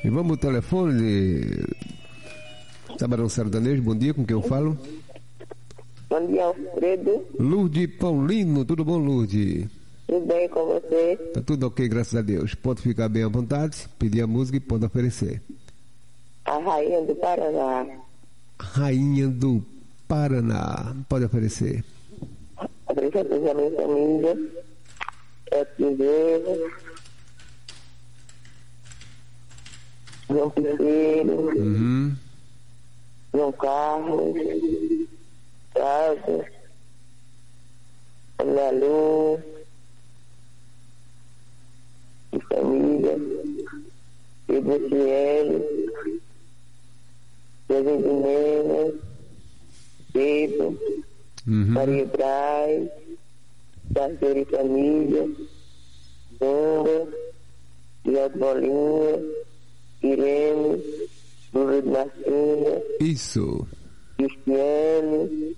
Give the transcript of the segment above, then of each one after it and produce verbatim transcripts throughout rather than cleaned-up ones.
E vamos ao telefone de Sabadão Sertanejo. Bom dia, com quem eu falo? Bom dia, Alfredo. Lourdes Paulino, tudo bom, Lourdes? Tudo bem com você? Tá tudo ok, graças a Deus. Pode ficar bem à vontade, pedir a música e pode oferecer. A Rainha do Paraná. Rainha do Paraná, pode oferecer. Obrigado a minha família. É Piseiro. João Piseiro. Uhum. João Carlos. Casa. Ana Lu. E família. Pedro Cielo. José de Mena. Pedro. Uhum. Maria Braz. Sartori e família. Banda. Diado Bolinha. Irene. Lula de Marcinha. Isso. Cristiane.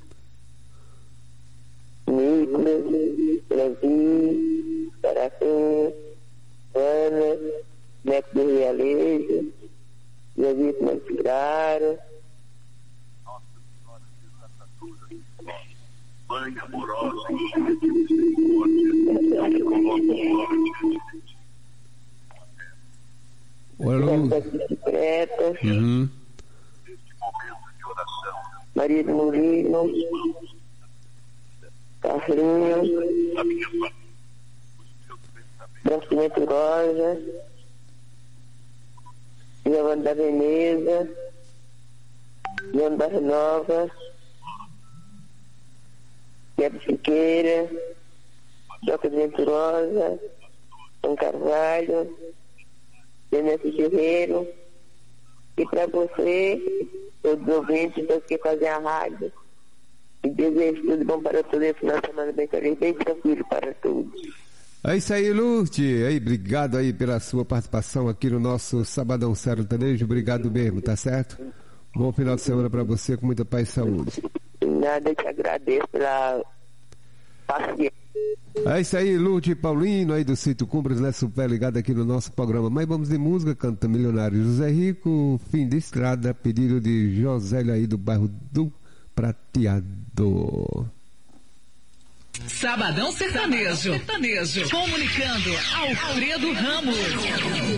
Nicolas. Levi. Serafim. Ana. Neto do Realejo. Jesus Mantigara. Mãe amorosa, Bicicleta, uhum. Maria do Murilo, Carlinhos, Branquimento Rosa, Giovanni da Veneza, João das Novas, Guedes Siqueira, Joca de Venturosa, São Carvalho, Denise Guerreiro, e para você, todos os ouvintes, todos que fazem a rádio, e desejo tudo bom para todos, esse final de semana bem feliz, bem tranquilo para todos. É isso aí, Lourdes. Aí, obrigado aí pela sua participação aqui no nosso Sabadão Sertanejo. Obrigado mesmo, tá certo? Bom final de semana para você, com muita paz e saúde. Nada, eu te agradeço pela paciência. É isso aí, Lourdes Paulino aí do Sítio Cumbres, né? Super ligado aqui no nosso programa. Mas vamos de música, canta Milionário José Rico, Fim de Estrada, pedido de Josélio aí do bairro do Prateado. Sabadão Sertanejo. Sertanejo. Comunicando Alfredo Ramos.